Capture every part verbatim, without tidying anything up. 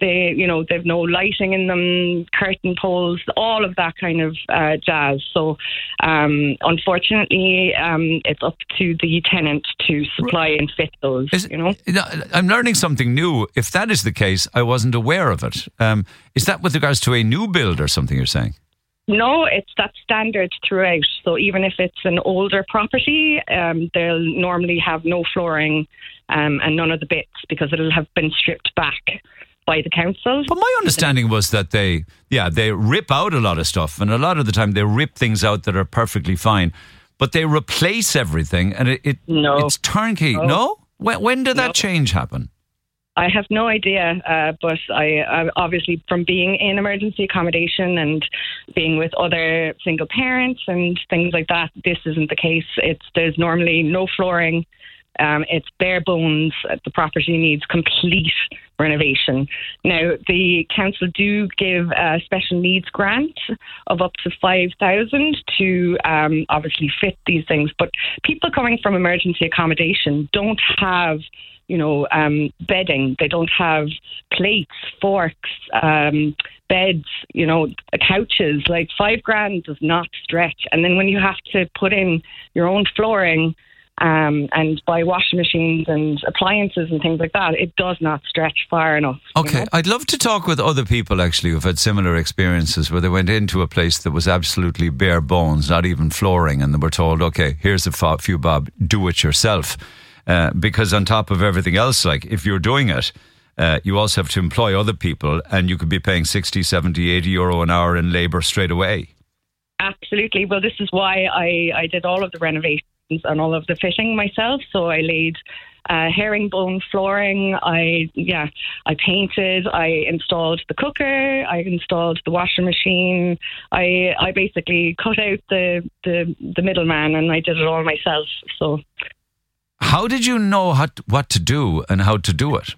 They, you know, they've no lighting in them, curtain poles, all of that kind of uh, jazz. So, um, unfortunately, um, it's up to the tenant to supply and fit those. Is, you know, I'm learning something new. If that is the case, I wasn't aware of it. Um, is that with regards to a new build or something you're saying? No, it's that standard throughout. So even if it's an older property, um, they'll normally have no flooring um, and none of the bits because it'll have been stripped back by the council. But my understanding was that they, yeah, they rip out a lot of stuff, and a lot of the time they rip things out that are perfectly fine, but they replace everything, and it, it no. it's turnkey. No? no? When, when did that no. change happen? I have no idea, uh, but I, I obviously from being in emergency accommodation and being with other single parents and things like that, this isn't the case. It's there's normally no flooring. Um, it's bare bones. The property needs complete renovation. Now, the council do give a special needs grant of up to five thousand to um, obviously fit these things. But people coming from emergency accommodation don't have, you know, um, bedding. They don't have plates, forks, um, beds, you know, couches. Like five grand does not stretch. And then when you have to put in your own flooring um, and buy washing machines and appliances and things like that, it does not stretch far enough. Okay, you know? I'd love to talk with other people actually who've had similar experiences where they went into a place that was absolutely bare bones, not even flooring, and they were told, okay, here's a few bob, do it yourself. Uh, because on top of everything else, like if you're doing it, uh, you also have to employ other people, and you could be paying sixty, seventy, eighty euro an hour in labour straight away. Absolutely. Well, this is why I, I did all of the renovations and all of the fitting myself. So I laid uh, herringbone flooring. I yeah, I painted. I installed the cooker. I installed the washing machine. I I basically cut out the the, the middleman, and I did it all myself. So. How did you know how to, what to do and how to do it?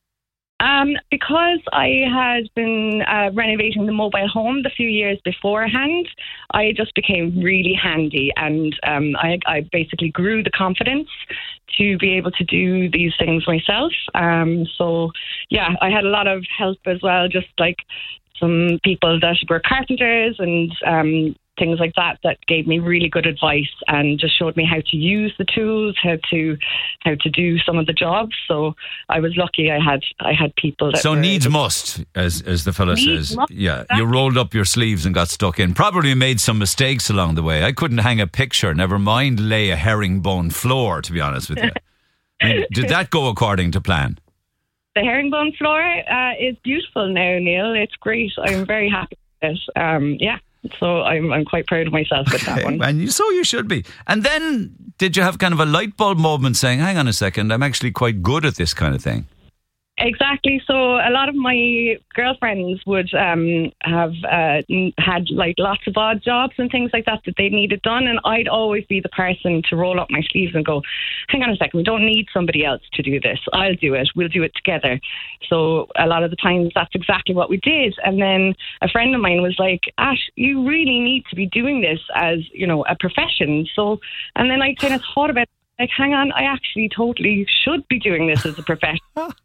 Um, because I had been uh, renovating the mobile home the few years beforehand, I just became really handy, and um, I, I basically grew the confidence to be able to do these things myself. Um, so, yeah, I had a lot of help as well, just like some people that were carpenters and um, things like that that gave me really good advice and just showed me how to use the tools, how to how to do some of the jobs. So I was lucky I had I had people that So were, needs must, as as the fella says. Must, yeah, exactly. You rolled up your sleeves and got stuck in. Probably made some mistakes along the way. I couldn't hang a picture, never mind lay a herringbone floor, to be honest with you. I mean, did that go according to plan? The herringbone floor uh, is beautiful now, Neil. It's great. I'm very happy with it. Um, yeah. So I'm I'm quite proud of myself with that one. And you, so you should be. And then did you have kind of a light bulb moment saying, hang on a second, I'm actually quite good at this kind of thing? Exactly. So a lot of my girlfriends would um, have uh, had like lots of odd jobs and things like that that they needed done, and I'd always be the person to roll up my sleeves and go, hang on a second, we don't need somebody else to do this. I'll do it. We'll do it together. So a lot of the times that's exactly what we did. And then a friend of mine was like, Ash, you really need to be doing this as, you know, a profession. So, and then I kind of thought about it, like, hang on, I actually totally should be doing this as a profession.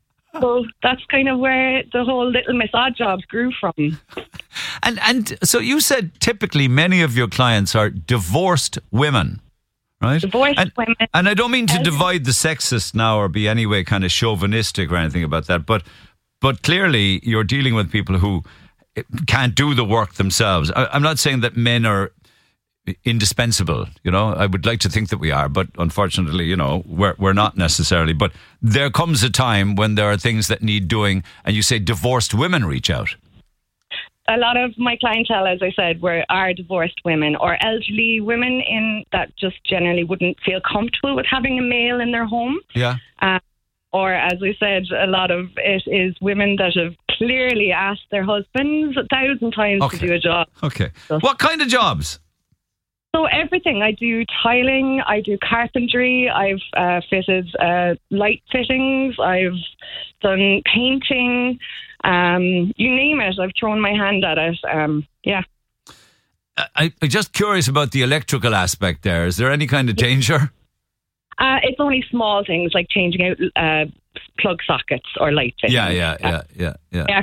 So that's kind of where the whole Little Miss Odd Jobs grew from. And and so you said typically many of your clients are divorced women, right? Divorced and, women. And I don't mean to divide the sexist now or be any way kind of chauvinistic or anything about that, but but clearly you're dealing with people who can't do the work themselves. I, I'm not saying that men are indispensable, you know. I would like to think that we are, but unfortunately, you know, we're we're not necessarily. But there comes a time when there are things that need doing, and you say divorced women reach out. A lot of my clientele, as I said, were are divorced women or elderly women in that just generally wouldn't feel comfortable with having a male in their home. Yeah. Uh, or, as I said, a lot of it is women that have clearly asked their husbands a thousand times okay. to do a job. Okay. So, what kind of jobs? So everything. I do tiling, I do carpentry, I've uh, fitted uh, light fittings, I've done painting, um, you name it, I've thrown my hand at it. Um, yeah. I, I'm just curious about the electrical aspect there. Is there any kind of danger? Uh, it's only small things like changing out uh, plug sockets or light fittings. Yeah, yeah, yeah, yeah, yeah.